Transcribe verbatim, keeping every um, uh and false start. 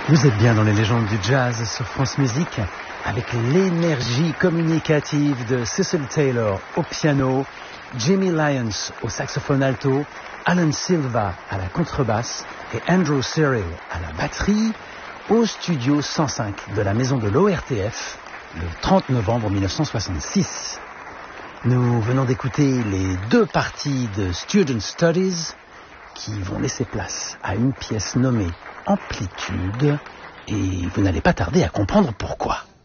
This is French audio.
Vous êtes bien dans les légendes du jazz sur France Musique, avec l'énergie communicative de Cecil Taylor au piano, Jimmy Lyons au saxophone alto, Alan Silva à la contrebasse et Andrew Cyril à la batterie, au studio cent cinq de la maison de l'O R T F, le trente novembre mille neuf cent soixante-six. Nous venons d'écouter les deux parties de Student Studies qui vont laisser place à une pièce nommée Amplitude, et vous n'allez pas tarder à comprendre pourquoi.